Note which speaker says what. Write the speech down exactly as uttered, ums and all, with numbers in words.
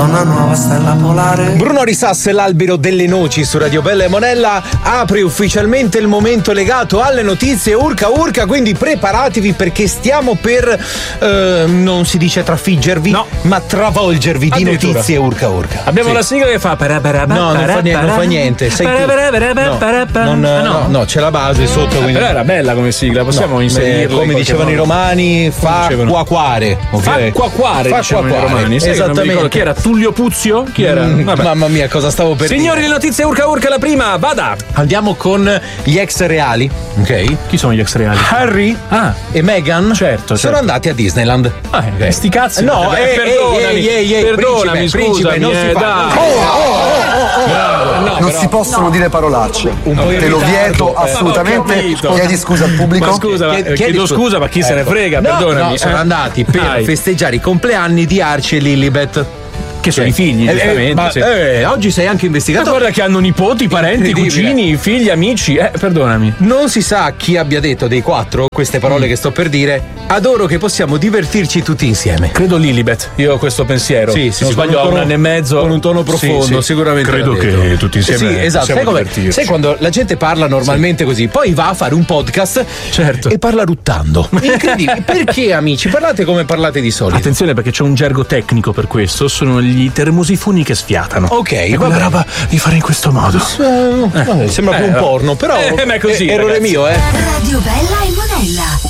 Speaker 1: una nuova stella polare.
Speaker 2: Bruno Risas, l'albero delle noci su Radio Bella e Monella apre ufficialmente il momento legato alle notizie urca urca, quindi preparatevi perché stiamo per eh, non si dice trafiggervi,
Speaker 3: no,
Speaker 2: ma travolgervi di notizie urca urca.
Speaker 3: Abbiamo sì. la sigla che fa para para para,
Speaker 2: no, non fa niente, non fa niente. Sei tu. No, non, ah, no. no, c'è la base sotto. Quindi...
Speaker 3: Però era bella come sigla, possiamo no, inserirla.
Speaker 2: Come dicevano i romani, fa quaquare.
Speaker 3: Okay. Fa quaquare, dicevano i romani. Sai, esattamente. Chi era? Tullio Puzio? Chi era?
Speaker 2: Mm, mamma mia, cosa stavo per
Speaker 3: Signori,
Speaker 2: dire?
Speaker 3: le notizie urca urca, la prima, vada!
Speaker 2: Andiamo con gli ex reali, ok?
Speaker 3: Chi sono gli ex reali?
Speaker 2: Harry ah. e Meghan
Speaker 3: certo,
Speaker 2: sono
Speaker 3: certo.
Speaker 2: andati a Disneyland.
Speaker 3: Ah, okay. Sti cazzi.
Speaker 2: No,
Speaker 3: eh,
Speaker 2: eh,
Speaker 3: perdonami,
Speaker 2: ehi, ehi, ehi,
Speaker 3: perdonami,
Speaker 2: principe,
Speaker 3: scusami,
Speaker 2: principe, non
Speaker 3: eh,
Speaker 2: si fa.
Speaker 3: dai.
Speaker 2: Oh, oh, oh, oh,
Speaker 4: no, no, non però, si possono no. dire parolacce. Un po' te lo vieto eh. assolutamente. Chiedi scusa al pubblico.
Speaker 3: Ma scusa, ma,
Speaker 2: Chiedi,
Speaker 3: chiedo
Speaker 2: scusa,
Speaker 3: scusa, ma chi ecco. se ne frega,
Speaker 2: no,
Speaker 3: perdonami.
Speaker 2: No, sono
Speaker 3: eh.
Speaker 2: andati per Dai. festeggiare i compleanni di Archie e Lilibet.
Speaker 3: Che sono cioè, i figli, giustamente.
Speaker 2: Eh, ma,
Speaker 3: sì.
Speaker 2: eh, oggi sei anche investigato.
Speaker 3: Ma guarda che hanno nipoti, parenti, cugini, figli, amici. Eh, perdonami.
Speaker 2: Non si sa chi abbia detto dei quattro queste parole mm. che sto per dire. Adoro che possiamo divertirci tutti insieme.
Speaker 3: Credo Lilibet. Io ho questo pensiero.
Speaker 2: Sì, sì,
Speaker 3: non
Speaker 2: sì,
Speaker 3: sbaglio,
Speaker 2: un
Speaker 3: un anno e mezzo.
Speaker 2: Con un tono profondo,
Speaker 3: sì, sì.
Speaker 2: sicuramente.
Speaker 3: Credo che tutti insieme.
Speaker 2: Sì, esatto. Sai, come, sai quando la gente parla normalmente sì. così, poi va a fare un podcast
Speaker 3: certo.
Speaker 2: e parla ruttando. Incredibile. Perché, amici? Parlate come parlate di solito.
Speaker 3: Attenzione, perché c'è un gergo tecnico per questo. Sono gli termosifoni che sfiatano.
Speaker 2: Ok,
Speaker 3: e quella roba di fare in questo modo.
Speaker 2: Uh, eh, sembra eh, più un porno, però
Speaker 3: eh, ma è così,
Speaker 2: errore
Speaker 3: ragazzi.
Speaker 2: mio, eh.
Speaker 5: Radio Bella e Monella.